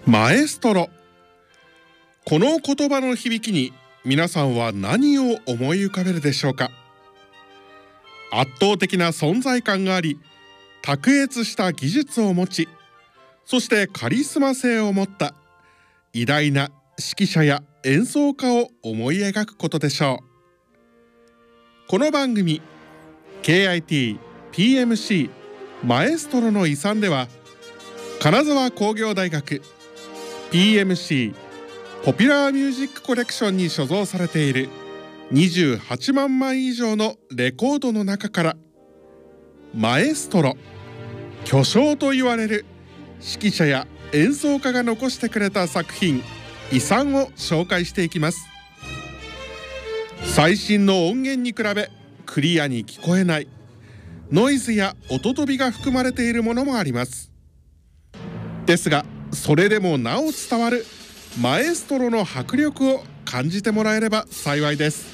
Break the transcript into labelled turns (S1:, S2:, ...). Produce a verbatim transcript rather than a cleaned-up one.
S1: マエストロ。この言葉の響きに皆さんは何を思い浮かべるでしょうか。圧倒的な存在感があり、卓越した技術を持ち、そしてカリスマ性を持った偉大な指揮者や演奏家を思い描くことでしょう。この番組 ケーアイティー、ピーエムシー マエストロの遺産では、金沢工業大学 ピーエムシー ポピュラーミュージックコレクションに所蔵されているにじゅうはちまんまい以上のレコードの中から、マエストロ、巨匠と言われる指揮者や演奏家が残してくれた作品、遺産を紹介していきます。最新の音源に比べクリアに聞こえない、ノイズや音飛びが含まれているものもあります。ですが、それでもなお伝わるマエストロの迫力を感じてもらえれば幸いです。